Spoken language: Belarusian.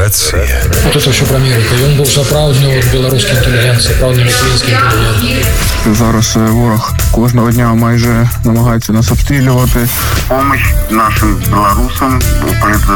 Рацыя. Вот это ўсё пра Амерыку. Ён быў сапраўдны беларускі інтэлігент, сапраўдны літвінскі інтэлігент. Зараз ворог кожного дня майже намагається нас обстрілювати. Помощь нашим белорусам,